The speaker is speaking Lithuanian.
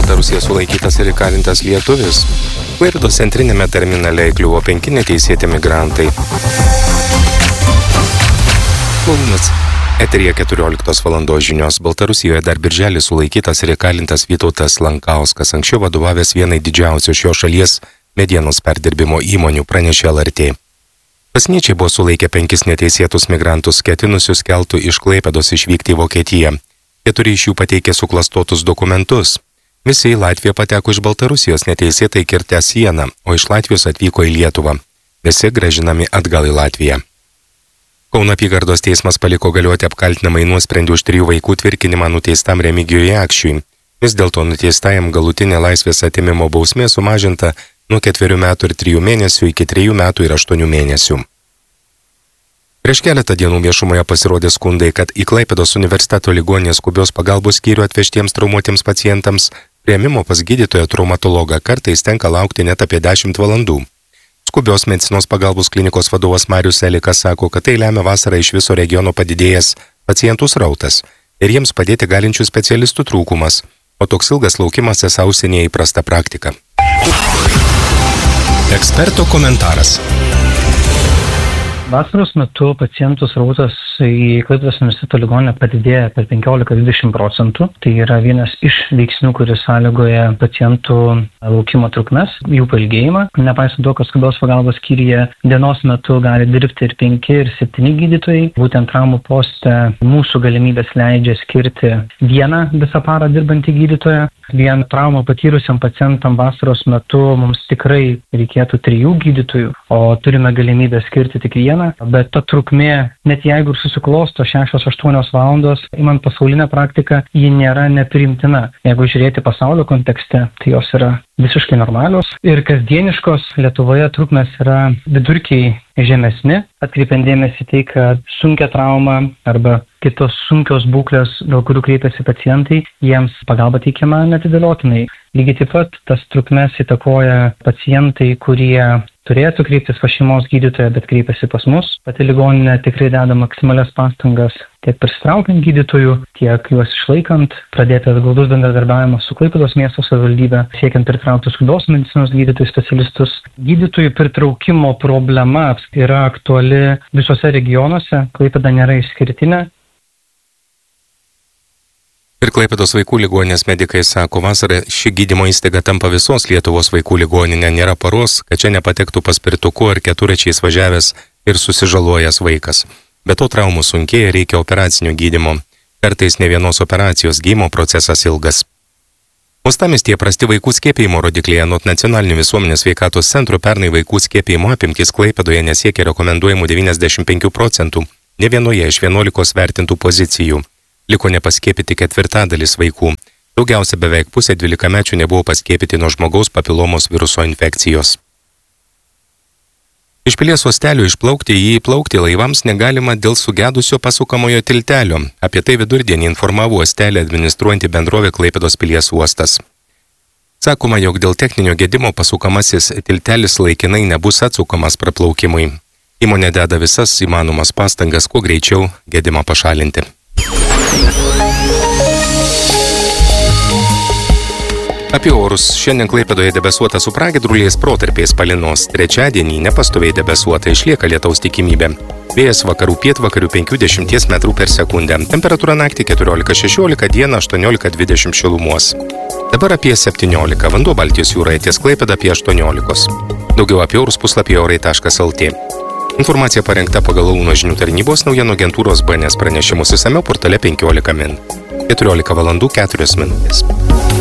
Baltarusija sulaikytas ir įkalintas lietuvis. Klaipėdos centrinėme terminale įkliuvo 5 neteisėti migrantai. Kaunas. Eteryje 14 valandos žinios. Baltarusijoje dar birželį sulaikytas ir įkalintas Vytautas Lankauskas, anksčiau vadovavęs vienai didžiausių šios šalies medienos perdirbimo įmonių, pranešė LRT. Pasieniečiai buvo sulaikę 5 neteisėtus migrantus, ketinusius keltu iš Klaipėdos išvykti į Vokietiją. 4 iš jų pateikė suklastotus dokumentus. Visi į Latviją pateko iš Baltarusijos neteisėtai kirtę sieną, o iš Latvijos atvyko į Lietuvą. Visi grąžinami atgal į Latviją. Kauno apygardos teismas paliko galioti apkaltinamąjį nuosprendį už 3 vaikų tvirkinimą nuteistam Remigijui Jakšiui. Vis dėlto nuteistajam galutinė laisvės atėmimo bausmė sumažinta nuo 4 metų ir 3 mėnesių iki 3 metų ir 8 mėnesių. Prieš keletą dienų viešumoje pasirodė skundai, kad į Klaipėdos universiteto ligoninės skubios pagalbos skyrių atvežtiems traumuotiems pacientams priėmimo pas gydytoją traumatologą kartais tenka laukti net apie 10 valandų. Skubios medicinos pagalbos klinikos vadovas Marius Elikas sako, kad tai lemia vasarą iš viso regiono padidėjęs pacientų srautas ir jiems padėti galinčių specialistų trūkumas, o toks ilgas laukimas esą užsienyje įprasta praktika. Eksperto komentaras. Vasaros metu pacientų srautas į Klaipėdos universiteto ligoninę padidėja per 15–20%. Tai yra vienas iš veiksnių, kuris sąlygoja pacientų laukimo trukmes, jų pailgėjimą. Nepaisant to, kad skubios pagalbos skyriuje dienos metu gali dirbti ir 5 ir 7 gydytojai. Būtent traumų poste mūsų galimybės leidžia skirti vieną visą parą dirbantį gydytoją. Vien traumą patyrusiam pacientam vasaros metu mums tikrai reikėtų 3 gydytojų, o turime galimybę skirti tik vieną. Bet ta trukmė, net jeigu ir susiklosto 6–8 valandos, imant pasaulinę praktiką, ji nėra nepriimtina. Jeigu žiūrėti pasaulio kontekste, tai jos yra visiškai normalios ir kasdieniškos. Lietuvoje trukmės yra vidurkiai žemesni, atkreipiant dėmesį tai, kad sunkia trauma arba kitos sunkios būklės, dėl kurių kreipiasi pacientai, jiems pagalba teikiama neatidėliotinai. Lygiai taip pat tas trukmes įtakoja pacientai, kurie turėtų kreiptis pas šeimos gydytoją, bet kreipiasi pas mus. Pati ligoninė tikrai deda maksimalias pastangas tiek prisitraukiant gydytojų, tiek juos išlaikant, pradėtas glaudus bendradarbiavimas su Klaipėdos miesto savivaldybe, siekiant pritraukti skubios medicinos gydytojų specialistus. Gydytojų pritraukimo problema yra aktuali visose regionuose, Klaipėda nėra išskirtinė. Ir Klaipėdos vaikų ligoninės medikai sako, vasarą ši gydymo įstaiga tampa visos Lietuvos vaikų ligoninė, nėra paros, kad čia nepatektų paspirtuku ar keturračiais važiavęs ir susižalojęs vaikas. Be to traumų sunkėja, reikia operacinio gydymo. Kartais ne vienos operacijos, gydymo procesas ilgas. Uostamiestyje prasti vaikų skiepijimo rodikliai. Anot Nacionalinio visuomenės sveikatos centro pernai vaikų skiepijimo apimtys Klaipėdoje nesiekė rekomenduojamų 95%, ne vienoje iš 11 vertintų pozicijų. Liko nepaskiepyti 1/4 vaikų. Daugiausia beveik pusė 12-mečių nebuvo paskiepyti nuo žmogaus papilomos viruso infekcijos. Iš Pilies uostelio išplaukti į jį įplaukti laivams negalima dėl sugedusio pasukamojo tiltelio. Apie tai vidurdienį informavo uostelį administruojanti bendrovė Klaipėdos Pilies uostas. Sakoma, jog dėl techninio gedimo pasukamasis tiltelis laikinai nebus atsukamas praplaukimui. Įmonė deda visas įmanomas pastangas kuo greičiau gedimą pašalinti. Apie orus. Šiandien Klaipėdoje debesuota su pragiedruliais protarpiais palynos. Trečiadienį nepastoviai debesuota, išlieka lietaus tikimybė. Vėjas vakarų pietvakarių 50 metrų per sekundę. Temperatūra naktį 14–16, dieną 18–20 šilumos. Dabar apie 17, vanduo Baltijos jūroje ties Klaipėda apie 18. Daugiau apie orus puslapyje orai.lt. Informacija parengta pagal Kauno žinių tarnybos naujienų agentūros BNS pranešimus išsamiau portale 15 min. 14 valandų 4 minutės.